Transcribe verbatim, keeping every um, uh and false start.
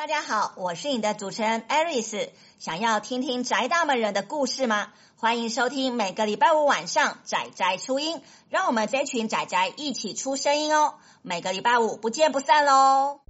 大家好，我是你的主持人 Aris。想要听听宅大们人的故事吗？欢迎收听每个礼拜五晚上宅宅初音，让我们这群宅宅一起出声音哦。每个礼拜五不见不散咯。